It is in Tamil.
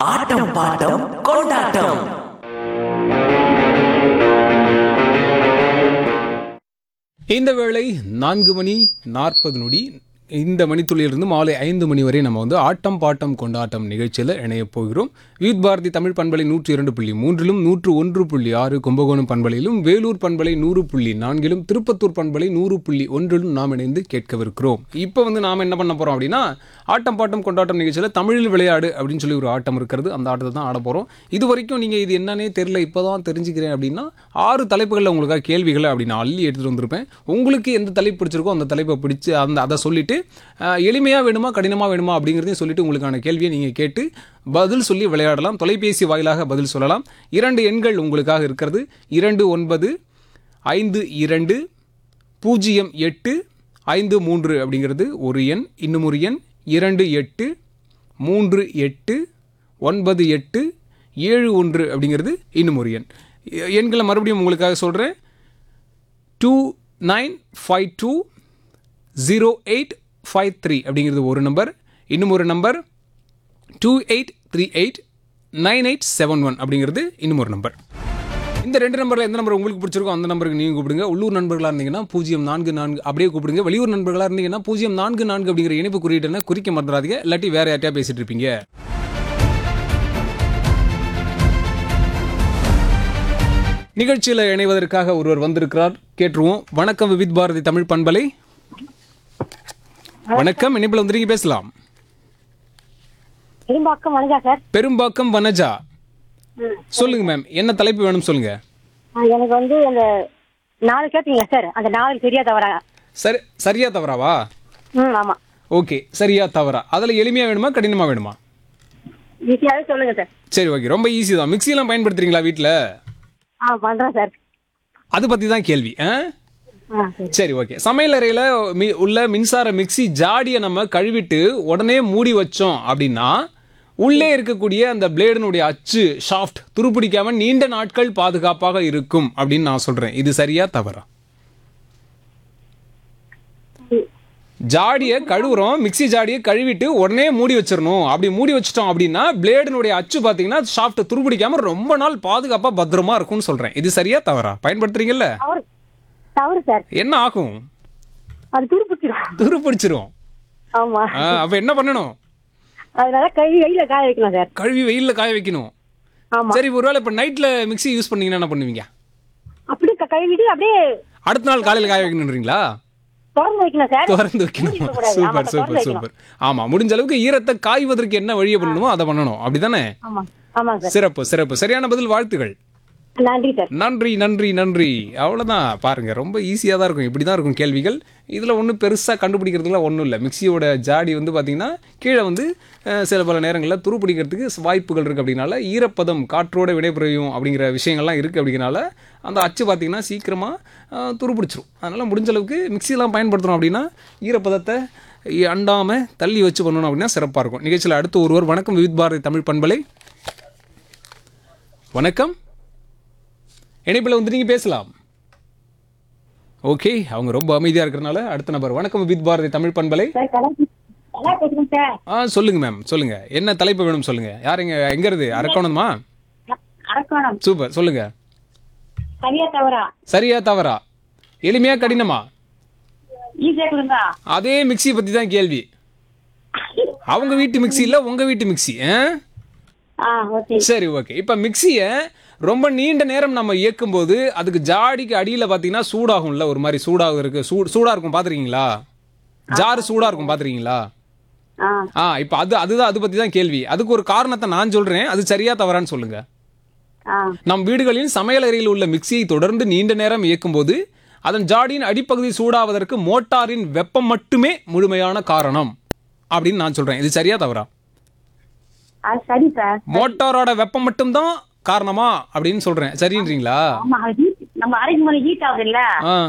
ஆட்டம் பாட்டம் கொண்டாட்டம். இந்த வேளை 4:40 இந்த மணித்துளியிலிருந்து மாலை 5 மணி வரை நம்ம வந்து ஆட்டம் பாட்டம் கொண்டாட்டம் நிகழ்ச்சியில் இணைய போகிறோம். யூத் பாரதி தமிழ் பண்பலை 102.3 101.6 கும்பகோணம் பண்பலையிலும், வேலூர் பண்பலை 100.4 திருப்பத்தூர் பண்பலை 100.1 நாம் இணைந்து கேட்கவிருக்கிறோம். இப்போ வந்து நாம் என்ன பண்ண போகிறோம் அப்படின்னா, ஆட்டம் பாட்டம் கொண்டாட்டம் நிகழ்ச்சியில் தமிழில் விளையாடு அப்படின்னு சொல்லி ஒரு ஆட்டம் இருக்கிறது. அந்த ஆட்டத்தை தான் ஆட போகிறோம். இது வரைக்கும் நீங்கள் இது என்னன்னே தெரியல, இப்போ தான் தெரிஞ்சுக்கிறேன் அப்படின்னா 6 தலைப்புகளில் உங்களுக்காக கேள்விகளை அப்படி நான் அள்ளி எடுத்துகிட்டு வந்திருப்பேன். உங்களுக்கு எந்த தலைப்பு பிடிச்சிருக்கோ அந்த தலைப்பை பிடிச்சி அதை சொல்லிவிட்டு எளிமையாக வேணுமா கடினமாக வேணுமா அப்படிங்கிறதையும் சொல்லிட்டு உங்களுக்கான கேள்வியை நீங்கள் கேட்டு பதில் சொல்லி விளையாடலாம். தொலைபேசி வாயிலாக பதில் சொல்லலாம். 2 எண்கள் உங்களுக்காக இருக்கிறது. 280803 அப்படிங்கிறது ஒரு எண். இன்னும் ஒரு எண் 28389871 அப்படிங்கிறது இன்னும் ஒரு எண். எண்களை மறுபடியும் உங்களுக்காக சொல்கிறேன். 29520853 அப்படிங்கிறது ஒரு நம்பர். இன்னும் ஒரு நம்பர் 28389871 அப்படிங்கிறது இன்னும் ஒரு நம்பர். இந்த 2 நம்பரில் எந்த நம்பர் உங்களுக்கு பிடிச்சிருக்கோ அந்த நம்பருக்கு நீங்கள் கூப்பிடுங்க. உள்ளூர் நண்பர்களாக இருந்தீங்கன்னா 044 அப்படியே கூப்பிடுங்க. வெளியூர் நண்பர்களாக இருந்தீங்கன்னா 044 அப்படிங்கிற இணைப்பு குறியீட்டை குறிக்க மறந்துடாதீங்க. இல்லாட்டி வேற யார்ட்டையா பேசிட்டு இருப்பீங்க. நிகழ்ச்சியில் இணைவதற்காக ஒருவர் வந்திருக்கிறார். கேட்டுருவோம். வணக்கம் விவித் பாரதி தமிழ் பண்பலை. வணக்கம், இணைப்பில் வந்துருங்க, பேசலாம். பெரும்பாக்கம் வனஜா சார். பெரும்பாக்கம் வனஜா, சொல்லுங்க மேம், என்ன தலைப்பு வேணும் சொல்லுங்க. எனக்கு வந்து அந்த 4 கேட்டீங்க சார், அந்த 4 சரியா தவறா? சரியா தவறாவா? ஆமா. ஓகே, சரியா தவறா. அதில் எளிமையா வேணுமா கடினமா வேணுமா? ஈஸியாவே சொல்லுங்க சார். சரி, ஓகே, ரொம்ப ஈஸி தான். மிக்சியெல்லாம் பயன்படுத்துறீங்களா வீட்டில்? பண்றேன் சார். அது பற்றி தான் கேள்வி. சரி, ஓகே. சமையல் அறையில் உள்ள மின்சார மிக்சி ஜாடியை நம்ம கழுவிட்டு உடனே மூடி வச்சோம் அப்படின்னா உள்ளே இருக்கக்கூடிய அந்த பிளேடினுடைய அச்சு ஷாஃப்ட் துருப்பிடிக்காம நீண்ட நாட்கள் பாதுகாப்பாக இருக்கும் அப்படின்னு நான் சொல்றேன். இது சரியா தவறா? ஜாடியை கழுவுறோம், மிக்சி ஜாடியை கழுவிட்டு உடனே மூடி வச்சிடணும். அப்படி மூடி வச்சிட்டோம் அப்படின்னா பிளேடினுடைய அச்சு பார்த்தீங்கன்னா ஷாஃப்ட் துருப்பிடிக்காம ரொம்ப நாள் பாதுகாப்பா பத்திரமா இருக்கும்னு சொல்றேன். இது சரியா தவறா? பயன்படுத்துறீங்கல்ல? தவறு சார். என்ன ஆகும்? அது துருப்பிடிச்சிரும். ஆமா. அப்ப என்ன பண்ணணும்? அதனால கழுவி வெயில காய வைக்கணும் சார். கழுவி வெயில்ல காய வைக்கணும். ஆமா. சரி, ஒருவேளை இப்ப நைட்ல மிக்ஸி யூஸ் பண்ணீங்கன்னா என்ன பண்ணுவீங்க? அப்படியே கழுவிட்டு அப்படியே அடுத்த நாள் காலையில காய வைக்கணும்ன்றீங்களா? திறந்து வைக்கணும் சார். திறந்து வைக்கணும். Super super super. ஆமா, முடிஞ்ச அளவுக்கு ஈரத்தை காய்வதற்கு என்ன வழியை பண்ணணுமோ அதை பண்ணணும். அப்படிதானே? ஆமா சார். சிறப்பு சிறப்பு. சரியான பதில், வாழ்த்துகள். நன்றி சார். நன்றி நன்றி நன்றி. அவ்வளோதான். பாருங்க, ரொம்ப ஈஸியாக தான் இருக்கும். இப்படி தான் இருக்கும் கேள்விகள். இதில் ஒன்றும் பெருசாக கண்டுபிடிக்கிறதுக்குலாம் ஒன்றும் இல்லை. மிக்சியோட ஜாடி வந்து பார்த்தீங்கன்னா கீழே வந்து சில பல நேரங்களில் துருப்பிடிக்கிறதுக்கு வாய்ப்புகள் இருக்குது. அப்படின்னால ஈரப்பதம் காற்றோட விடைபுரியும் அப்படிங்கிற விஷயங்கள்லாம் இருக்குது. அப்படிங்கிறனால அந்த அச்சு பார்த்தீங்கன்னா சீக்கிரமாக துருப்பிடிச்சிரும். அதனால் முடிஞ்ச அளவுக்கு மிக்சியெல்லாம் பயன்படுத்தணும் அப்படின்னா ஈரப்பதத்தை அண்டாமல் தள்ளி வச்சு பண்ணணும் அப்படின்னா சிறப்பாக இருக்கும். நிகழ்ச்சியில் அடுத்து ஒருவர். வணக்கம் விவித் பாரதி தமிழ் பண்பலை. வணக்கம், இணைப்பில் வந்து நீங்கள் பேசலாம். ஓகே, அவங்க ரொம்ப அமைதியாக இருக்கிறனால அடுத்த நபர். வணக்கம் விவித் பாரதி தமிழ் பண்பலை. சொல்லுங்க மேம், சொல்லுங்க. என்ன தலைப்பு வேணும் சொல்லுங்க. யாருங்க, எங்க இருந்து? அரக்கோணமா? சூப்பர், சொல்லுங்க. சரியா தவறா? எளிமையா கடினமா? அதே மிக்சி பத்தி தான் கேள்வி. அவங்க வீட்டு மிக்சி இல்ல, உங்க வீட்டு மிக்சி. சரி, ஓகே. இப்ப மிக்சிய ரொம்ப நீண்ட நேரம் நம்ம இயக்கும் போது அதுக்கு ஜாடிக்கு அடியில பாத்தீங்கன்னா சூடாகும்ல, ஒரு மாதிரி சூடாக இருக்கு. சூடா இருக்கும், பாத்துருக்கீங்களா? ஜாரு சூடா இருக்கும், பாத்துருக்கீங்களா? இப்ப அதுதான், அது பத்தி தான் கேள்வி. அதுக்கு ஒரு காரணத்தை நான் சொல்றேன். அது சரியா தவறான்னு சொல்லுங்க. நம் வீடுகளில் சமையல் அறையில் உள்ள மிக்சியை தொடர்ந்து நீண்ட நேரம் இயக்கும் போது அதன் ஜாடியின் அடிப்பகுதி சூடாவதற்கு மோட்டாரின் வெப்பம் மட்டுமே முழுமையான காரணம் அப்படின்னு நான் சொல்றேன். இது சரியா தவறா? மோட்டாரோட வெப்பம் மட்டும்தான் காரணமா அப்படின்னு சொல்றேன். சரின்றீங்களா? நம்ம அரைக்கும் போது ஹீட் ஆகுதுல்ல.